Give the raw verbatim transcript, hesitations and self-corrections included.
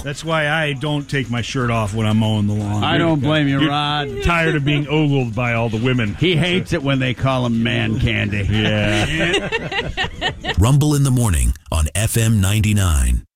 That's why I don't take my shirt off when I'm mowing the lawn. I don't blame you, You're Rod. tired of being ogled by all the women. He hates it when they call him man candy. Yeah. Rumble in the morning on F M ninety-nine.